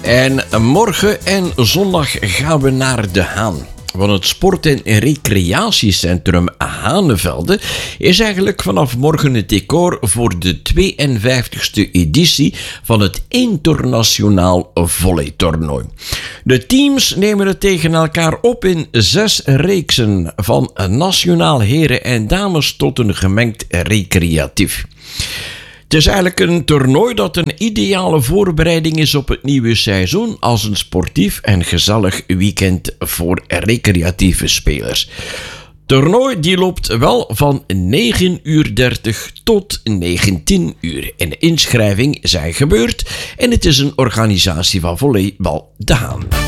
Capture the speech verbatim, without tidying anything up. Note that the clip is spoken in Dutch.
En morgen en zondag gaan we naar De Haan. Want het sport- en recreatiecentrum Hanevelde is eigenlijk vanaf morgen het decor voor de tweeënvijftigste editie van het internationaal volleytoernooi. De teams nemen het tegen elkaar op in zes reeksen, van nationaal heren en dames tot een gemengd recreatief. Het is eigenlijk een toernooi dat een ideale voorbereiding is op het nieuwe seizoen als een sportief en gezellig weekend voor recreatieve spelers. Het toernooi die loopt wel van negen uur dertig tot negentien uur. En de inschrijving zijn gebeurd en het is een organisatie van Volleybal De Haan.